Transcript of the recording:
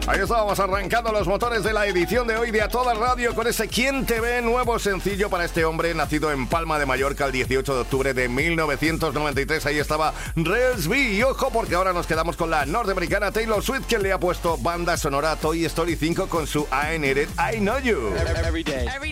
Ahí estábamos arrancando los motores de la edición de hoy de A Toda Radio con ese ¿Quién te ve? Nuevo sencillo para este hombre nacido en Palma de Mallorca el 18 de octubre de 1993. Ahí estaba Rels B. Y ojo, porque ahora nos quedamos con la norteamericana Taylor Swift, que le ha puesto banda sonora a Toy Story 5 con su I Need It, I Know You. Every day.